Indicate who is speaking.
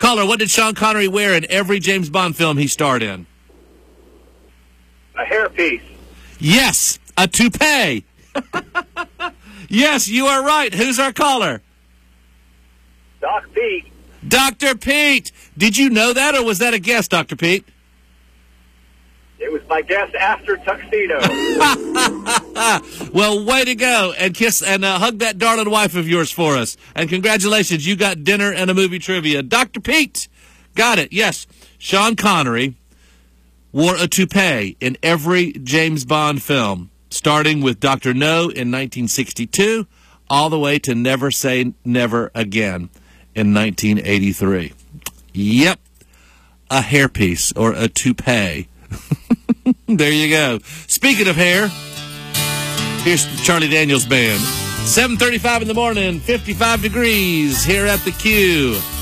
Speaker 1: Caller, what did Sean Connery wear in every James Bond film he starred in?
Speaker 2: A hairpiece.
Speaker 1: Yes, a toupee. Yes, you are right. Who's our caller?
Speaker 2: Doc Pete.
Speaker 1: Dr. Pete. Did you know that, or was that a guess, Dr. Pete?
Speaker 2: It was my guess after Tuxedo.
Speaker 1: Well, way to go, and kiss and hug that darling wife of yours for us. And congratulations, you got dinner and a movie trivia. Dr. Pete, got it. Yes, Sean Connery wore a toupee in every James Bond film, starting with Dr. No in 1962, all the way to Never Say Never Again in 1983. Yep, a hairpiece or a toupee. There you go. Speaking of hair, here's Charlie Daniels Band. 7:35 in the morning, 55 degrees here at the Q.